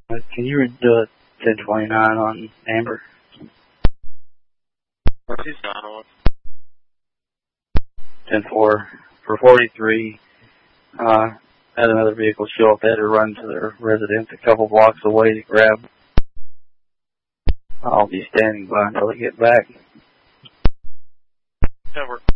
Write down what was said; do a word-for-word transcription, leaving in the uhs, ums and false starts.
Can you do it ten twenty-nine on Amber? She's not on. ten four for forty-three. Uh, had another vehicle show up. They had to run to their residence a couple blocks away to grab. I'll be standing by until they get back. Cover.